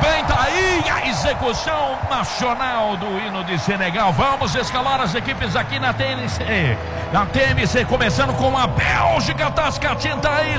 bem, tá aí a execução nacional do hino de Senegal. Vamos escalar as equipes aqui na TMC. Na TMC, começando com a Bélgica, Tascatinta aí,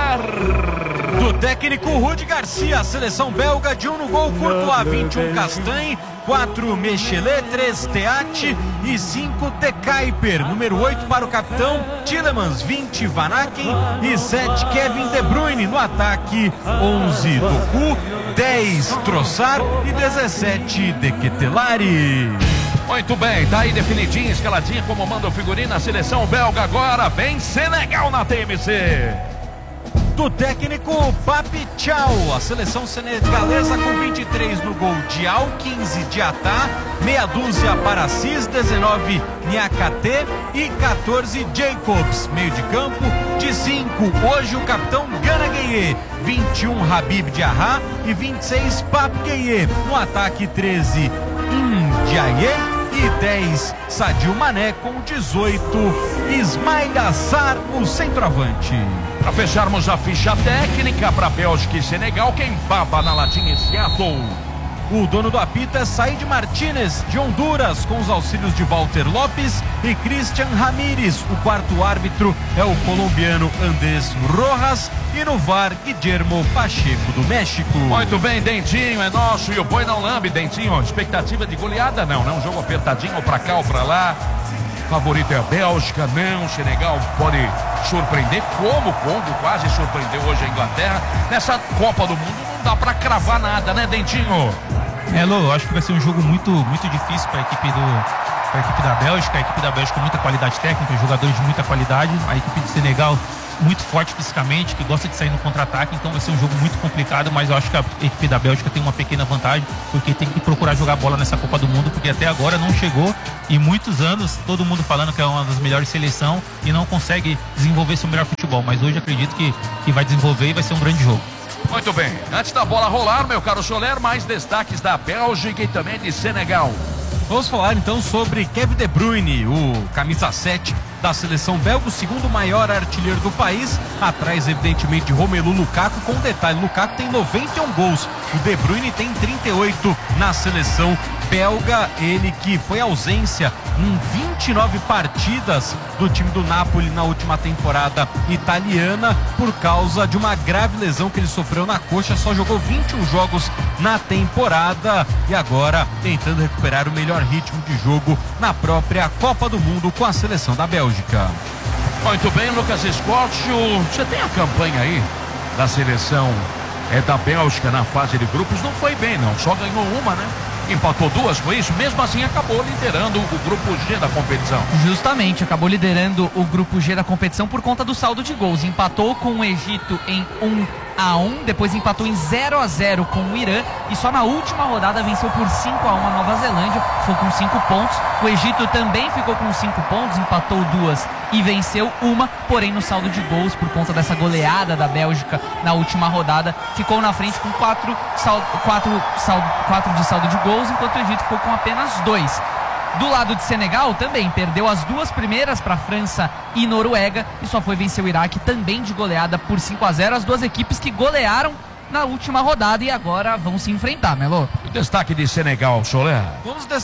Soler. Do técnico Rudi Garcia, a seleção belga de 1 no gol, Courtois, 21 Castagne, 4 Mechelet, 3 Teat e 5 De Kuyper. Número 8 para o capitão Tielemans, 20 Van Aken e 7 Kevin De Bruyne. No ataque, 11 Doku, 10 Trossard e 17 De Ketelaere. Muito bem, tá aí definidinho, escaladinha como manda o figurino. A seleção belga agora vem Senegal na TMC. Do técnico Papi Thiaw, a seleção senegalesa com 23 no gol, Dial, 15 Diatá, meia dúzia para Assis, 19 Niakate e 14 Jacobs. Meio de campo, de 5 hoje o capitão Gana Gueye, 21 Habib Diarra e 26 Pape Gueye. No ataque, 13 Ndiaye e 10 Sadio Mané, com 18 Ismail Assar, o centroavante. Para fecharmos a ficha técnica para Bélgica e Senegal, quem baba na latinha Seattle. O dono do apito é Said Martínez, de Honduras, com os auxílios de Walter Lopes e Christian Ramírez. O quarto árbitro é o colombiano Andrés Rojas e no VAR, Guillermo Pacheco, do México. Muito bem, Dentinho é nosso e o boi não lambe. Dentinho, expectativa de goleada? Não, um jogo apertadinho pra cá ou pra lá. Favorito é a Bélgica, não, Senegal pode surpreender, como o Congo quase surpreendeu hoje a Inglaterra. Nessa Copa do Mundo não dá pra cravar nada, né, Dentinho? Lô, acho que vai ser um jogo muito difícil para a equipe da Bélgica. A equipe da Bélgica com muita qualidade técnica, jogadores de muita qualidade. A equipe de Senegal muito forte fisicamente, que gosta de sair no contra-ataque, então vai ser um jogo muito complicado, mas eu acho que a equipe da Bélgica tem uma pequena vantagem, porque tem que procurar jogar bola nessa Copa do Mundo, porque até agora não chegou, e muitos anos todo mundo falando que é uma das melhores seleções e não consegue desenvolver seu melhor futebol, mas hoje acredito que vai desenvolver e vai ser um grande jogo. Muito bem, antes da bola rolar, meu caro Soler, mais destaques da Bélgica e também de Senegal. Vamos falar então sobre Kevin De Bruyne, o camisa 7 da seleção belga, o segundo maior artilheiro do país, atrás evidentemente de Romelu Lukaku. Com detalhe, Lukaku tem 91 gols, o De Bruyne tem 38 na seleção belga, ele que foi ausência em 29 partidas do time do Napoli na última temporada italiana por causa de uma grave lesão que ele sofreu na coxa, só jogou 21 jogos na temporada e agora tentando recuperar o melhor ritmo de jogo na própria Copa do Mundo com a seleção da Bélgica. Muito bem, Lucas Escócio, você tem a campanha aí da seleção da Bélgica na fase de grupos? Não foi bem não, só ganhou uma, né? Empatou duas com isso, mesmo assim acabou liderando o grupo G da competição. Justamente, acabou liderando o grupo G da competição por conta do saldo de gols. Empatou com o Egito em 1-1, depois empatou em 0-0 com o Irã e só na última rodada venceu por 5-1 a Nova Zelândia, ficou com 5 pontos. O Egito também ficou com 5 pontos, empatou 2 e venceu 1, porém no saldo de gols, por conta dessa goleada da Bélgica na última rodada, ficou na frente com 4 de saldo de gols, enquanto o Egito ficou com apenas 2. Do lado de Senegal também perdeu as duas primeiras para França e Noruega e só foi vencer o Iraque também de goleada por 5-0. As duas equipes que golearam na última rodada e agora vão se enfrentar, Melô. O destaque de Senegal, Soler. Vamos